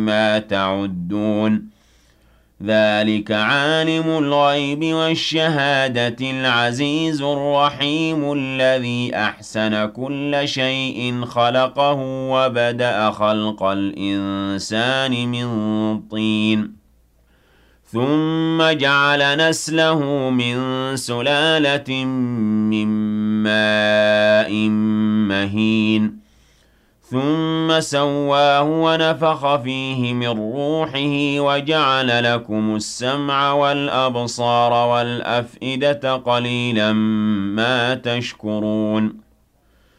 ما تعدون ذلك عالم الغيب والشهادة العزيز الرحيم الذي أحسن كل شيء خلقه وبدأ خلق الإنسان من طين ثم جعل نسله من سلالة من ماء مهين ثم سواه ونفخ فيه من روحه وجعل لكم السمع والأبصار والأفئدة قليلا ما تشكرون